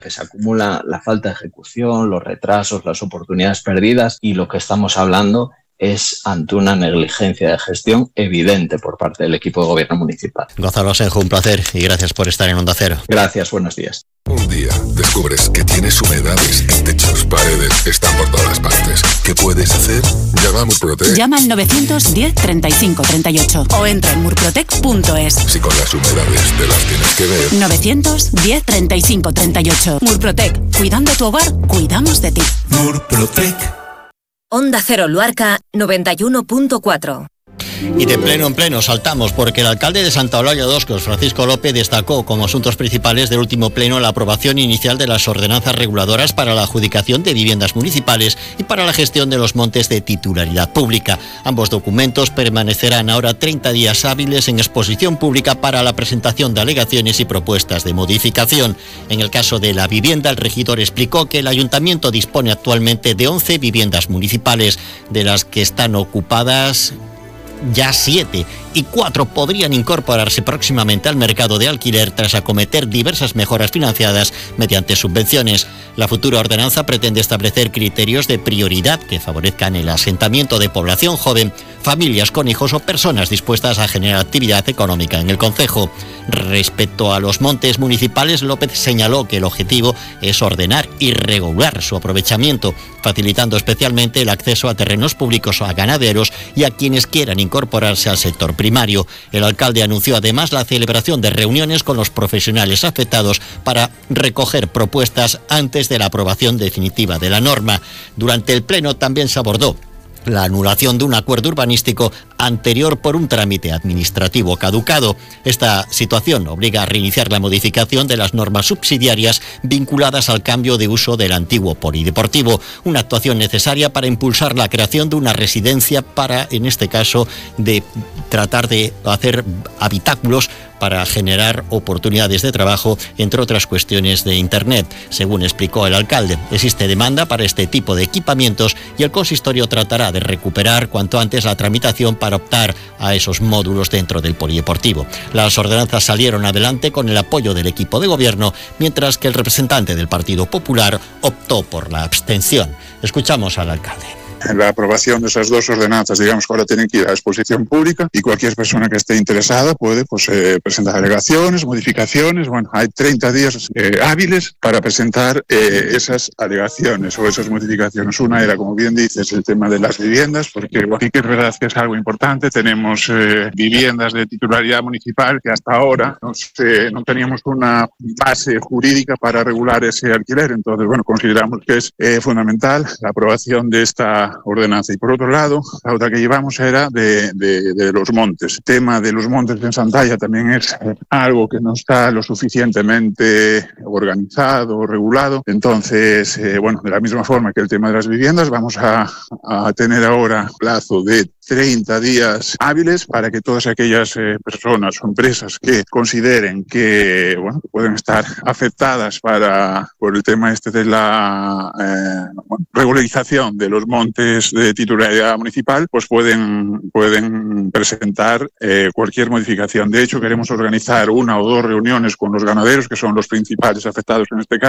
que se acumula la falta de ejecución, los retrasos, las oportunidades perdidas, y lo que estamos hablando es ante una negligencia de gestión evidente por parte del equipo de gobierno municipal. Gonzalo Asenjo, un placer y gracias por estar en Onda Cero. Gracias, buenos días. Un día descubres que tienes humedades en techos, paredes, están por todas partes. ¿Qué puedes hacer? Llama a Murprotec. Llama al 910 35 38 o entra en murprotec.es. Si con las humedades te las tienes que ver. 910 35 38. Murprotec. Cuidando tu hogar, cuidamos de ti. Murprotec. Onda Cero Luarca 91.4. Y de pleno en pleno saltamos porque el alcalde de Santa Eulalia de Oscos, Francisco López, destacó como asuntos principales del último pleno la aprobación inicial de las ordenanzas reguladoras para la adjudicación de viviendas municipales y para la gestión de los montes de titularidad pública. Ambos documentos permanecerán ahora 30 días hábiles en exposición pública para la presentación de alegaciones y propuestas de modificación. En el caso de la vivienda, el regidor explicó que el ayuntamiento dispone actualmente de 11 viviendas municipales, de las que están ocupadas ya 7 y 4 podrían incorporarse próximamente al mercado de alquiler tras acometer diversas mejoras financiadas mediante subvenciones. La futura ordenanza pretende establecer criterios de prioridad que favorezcan el asentamiento de población joven, familias con hijos o personas dispuestas a generar actividad económica en el concejo. Respecto a los montes municipales, López señaló que el objetivo es ordenar y regular su aprovechamiento, facilitando especialmente el acceso a terrenos públicos a ganaderos y a quienes quieran incorporarse al sector primario. El alcalde anunció además la celebración de reuniones con los profesionales afectados para recoger propuestas antes de la aprobación definitiva de la norma. Durante el pleno también se abordó la anulación de un acuerdo urbanístico anterior por un trámite administrativo caducado. Esta situación obliga a reiniciar la modificación de las normas subsidiarias vinculadas al cambio de uso del antiguo polideportivo, una actuación necesaria para impulsar la creación de una residencia para, en este caso, de tratar de hacer habitáculos para generar oportunidades de trabajo, entre otras cuestiones de Internet. Según explicó el alcalde, existe demanda para este tipo de equipamientos y el consistorio tratará de recuperar cuanto antes la tramitación para optar a esos módulos dentro del polideportivo. Las ordenanzas salieron adelante con el apoyo del equipo de gobierno, mientras que el representante del Partido Popular optó por la abstención. Escuchamos al alcalde. La aprobación de esas dos ordenanzas, digamos que ahora tienen que ir a exposición pública y cualquier persona que esté interesada puede presentar alegaciones, modificaciones. Bueno, hay 30 días hábiles para presentar esas alegaciones o esas modificaciones. Una era, como bien dices, el tema de las viviendas, porque bueno, sí que es verdad que es algo importante. Tenemos viviendas de titularidad municipal que hasta ahora no teníamos una base jurídica para regular ese alquiler. Entonces, bueno, consideramos que es fundamental la aprobación de esta ordenanza. Y por otro lado, la otra que llevamos era de los montes. El tema de los montes en Santalla también es algo que no está lo suficientemente organizado o regulado. Entonces, bueno, de la misma forma que el tema de las viviendas, vamos a tener ahora plazo de 30 días hábiles para que todas aquellas personas o empresas que consideren que, bueno, que pueden estar afectadas por el tema de la regularización de los montes de titularidad municipal, pues pueden presentar cualquier modificación. De hecho, queremos organizar 1 o 2 reuniones con los ganaderos, que son los principales afectados en este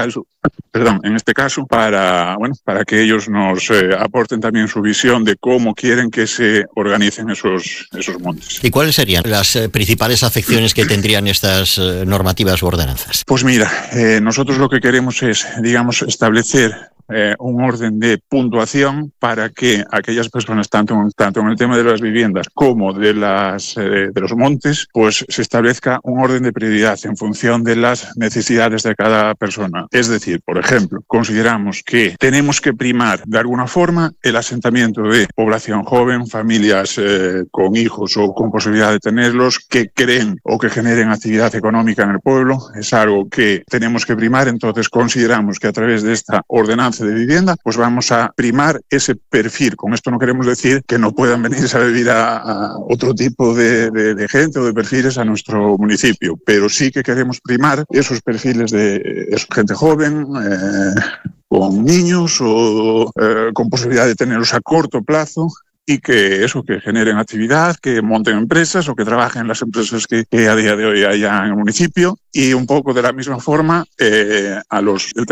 caso, para que ellos nos aporten también su visión de cómo quieren que se organicen esos montes. ¿Y cuáles serían las principales afecciones que tendrían estas normativas u ordenanzas? Pues mira, nosotros lo que queremos es, digamos, establecer un orden de puntuación para que aquellas personas, tanto en el tema de las viviendas como de los montes, pues se establezca un orden de prioridad en función de las necesidades de cada persona. Es decir, por ejemplo, consideramos que tenemos que primar de alguna forma el asentamiento de población joven, familias con hijos o con posibilidad de tenerlos, que creen o que generen actividad económica en el pueblo. Es algo que tenemos que primar. Entonces consideramos que a través de esta ordenanza de vivienda, pues vamos a primar ese perfil. Con esto no queremos decir que no puedan venirse a vivir a otro tipo de gente o de perfiles a nuestro municipio, pero sí que queremos primar esos perfiles de gente joven, con niños o con posibilidad de tenerlos a corto plazo, y que generen actividad, que monten empresas o que trabajen en las empresas que a día de hoy haya en el municipio, y un poco de la misma forma el